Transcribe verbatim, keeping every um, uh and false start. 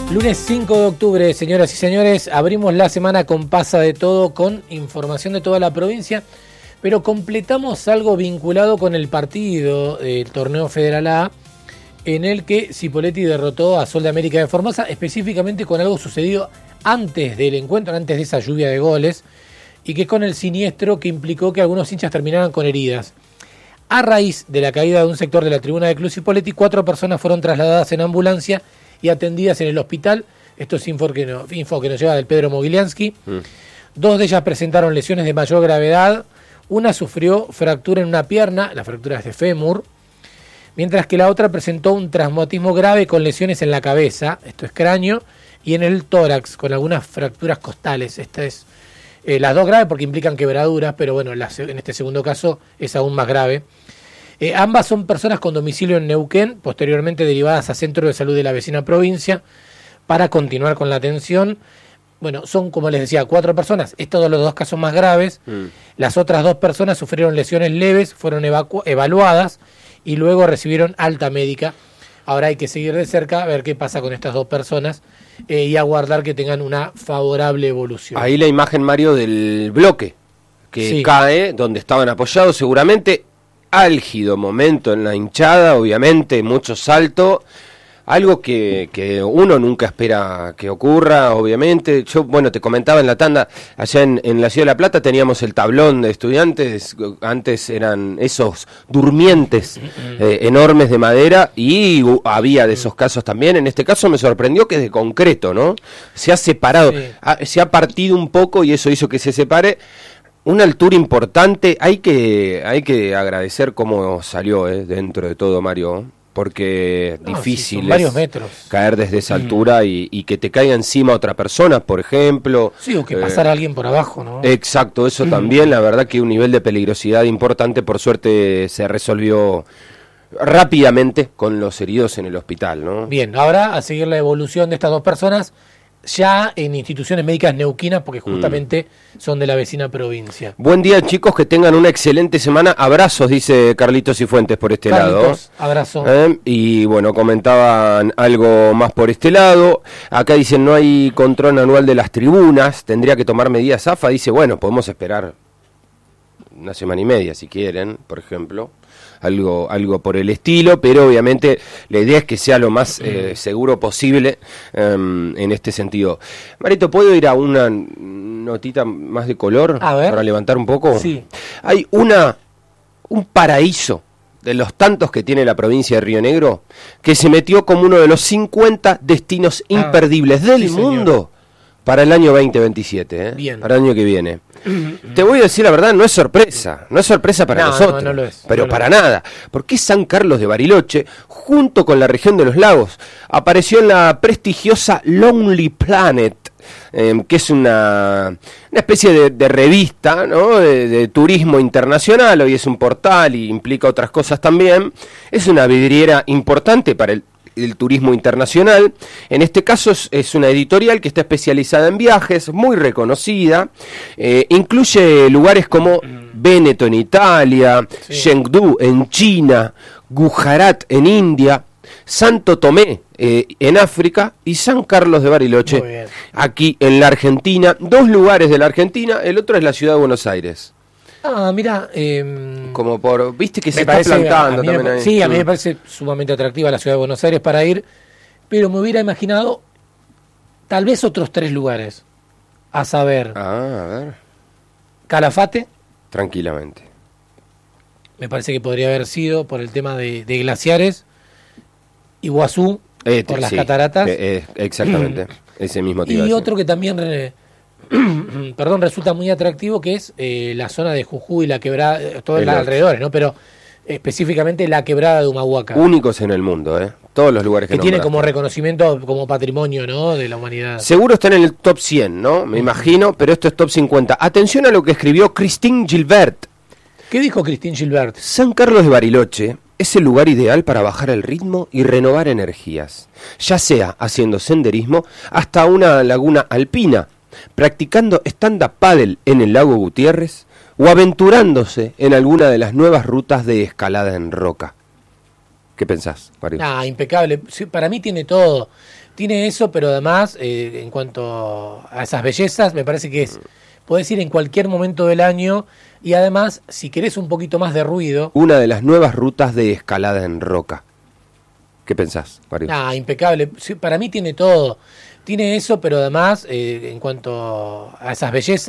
Lunes cinco de octubre, señoras y señores, abrimos la semana con Pasa de Todo, con información de toda la provincia, pero completamos algo vinculado con el partido del Torneo Federal A, en el que Cipolletti derrotó a Sol de América de Formosa, específicamente con algo sucedido antes del encuentro, antes de esa lluvia de goles, y que es con el siniestro que implicó que algunos hinchas terminaran con heridas. A raíz de la caída de un sector de la tribuna de Club Cipolletti, cuatro personas fueron trasladadas en ambulancia y atendidas en el hospital. Esto es info que, no, info que nos lleva del Pedro Mogliansky. Mm. Dos de ellas presentaron lesiones de mayor gravedad. Una sufrió fractura en una pierna, la fractura es de fémur, mientras que la otra presentó un traumatismo grave con lesiones en la cabeza, esto es cráneo, y en el tórax, con algunas fracturas costales. Esta es eh, las dos graves porque implican quebraduras, pero bueno, la, en este segundo caso es aún más grave. Eh, ambas son personas con domicilio en Neuquén, posteriormente derivadas a Centro de Salud de la vecina provincia para continuar con la atención. Bueno, son, como les decía, cuatro personas. Estos son los dos casos más graves. Mm. Las otras dos personas sufrieron lesiones leves, fueron evacu- evaluadas y luego recibieron alta médica. Ahora hay que seguir de cerca a ver qué pasa con estas dos personas eh, y aguardar que tengan una favorable evolución. Ahí la imagen, Mario, del bloque que sí. cae, donde estaban apoyados seguramente. Álgido momento en la hinchada, obviamente, mucho salto, algo que, que uno nunca espera que ocurra, obviamente. Yo, bueno, te comentaba en la tanda, allá en, en la Ciudad de La Plata teníamos el tablón de estudiantes, antes eran esos durmientes eh, enormes de madera y uh, había de esos casos también. En este caso me sorprendió que es de concreto, ¿no? Se ha separado, sí. ha, se ha partido un poco y eso hizo que se separe. Una altura importante, hay que hay que agradecer cómo salió eh, dentro de todo, Mario, porque no, difícil sí, varios metros. Caer desde esa altura mm. y, y que te caiga encima otra persona, por ejemplo. Sí, o que eh, pasara alguien por abajo, ¿no? Exacto, eso mm. también, la verdad que un nivel de peligrosidad importante, por suerte se resolvió rápidamente con los heridos en el hospital, ¿no? Bien, ahora a seguir la evolución de estas dos personas, ya en instituciones médicas neuquinas, porque justamente mm. son de la vecina provincia. Buen día, chicos, que tengan una excelente semana. Abrazos, dice Carlitos Cifuentes por este Carlitos, lado. abrazo. ¿Eh? Y bueno, comentaban algo más por este lado. Acá dicen, no hay control anual de las tribunas, tendría que tomar medidas AFA. Dice, bueno, podemos esperar una semana y media, si quieren, por ejemplo. Algo, algo por el estilo, pero obviamente la idea es que sea lo más eh, seguro posible um, en este sentido. Marito, ¿puedo ir a una notita más de color a ver. Para levantar un poco? Sí. Hay una un paraíso de los tantos que tiene la provincia de Río Negro que se metió como uno de los cincuenta destinos ah, imperdibles del sí, mundo. Señor. Para el año veinte veintisiete, ¿eh? Bien. Para el año que viene. Te voy a decir la verdad, no es sorpresa, no es sorpresa para no, nosotros, no, no lo es, pero no para lo nada, porque San Carlos de Bariloche, junto con la región de los lagos, apareció en la prestigiosa Lonely Planet, eh, que es una, una especie de, de revista, ¿no? de, de turismo internacional, hoy es un portal y implica otras cosas también, es una vidriera importante para el el turismo internacional. En este caso es, es una editorial que está especializada en viajes, muy reconocida, eh, incluye lugares como Véneto en Italia, sí. Chengdu en China, Gujarat en India, Santo Tomé eh, en África y San Carlos de Bariloche aquí en la Argentina. Dos lugares de la Argentina, el otro es la ciudad de Buenos Aires. Ah, mira, eh, como por, viste que se está parece, plantando también me, ahí. Sí, a mí me parece sumamente atractiva la ciudad de Buenos Aires para ir, pero me hubiera imaginado tal vez otros tres lugares, a saber, ah, a ver. Calafate, tranquilamente, me parece que podría haber sido por el tema de, de glaciares, Iguazú, eh, por las sí, cataratas, eh, eh, exactamente, ese mismo tipo. Y otro que también eh, perdón, resulta muy atractivo, que es eh, la zona de Jujuy, la quebrada, todos los alrededores, ¿no? Pero específicamente la quebrada de Humahuaca. Únicos en el mundo, ¿eh? Todos los lugares que, que tiene como reconocimiento, como patrimonio, ¿no? De la humanidad. Seguro están en el top cien, ¿no? Me imagino, pero esto es top cincuenta. Atención a lo que escribió Christine Gilbert. ¿Qué dijo Christine Gilbert? San Carlos de Bariloche es el lugar ideal para bajar el ritmo y renovar energías, ya sea haciendo senderismo hasta una laguna alpina, practicando stand-up paddle en el lago Gutiérrez o aventurándose en alguna de las nuevas rutas de escalada en roca. ¿Qué pensás, Mario? Ah, impecable. Sí, para mí tiene todo. Tiene eso, pero además, eh, en cuanto a esas bellezas, me parece que es, podés ir en cualquier momento del año y además, si querés un poquito más de ruido... Una de las nuevas rutas de escalada en roca. ¿Qué pensás, Mario? Ah, impecable. Sí, para mí tiene todo. Tiene eso, pero además, eh, en cuanto a esas bellezas...